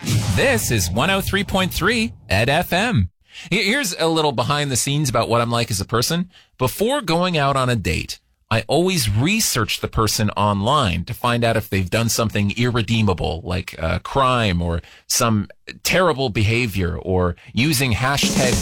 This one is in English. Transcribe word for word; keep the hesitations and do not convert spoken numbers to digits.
This is one oh three point three Ed F M. Here's a little behind the scenes about what I'm like as a person. Before going out on a date, I always research the person online to find out if they've done something irredeemable, like a crime or some terrible behavior or using hashtag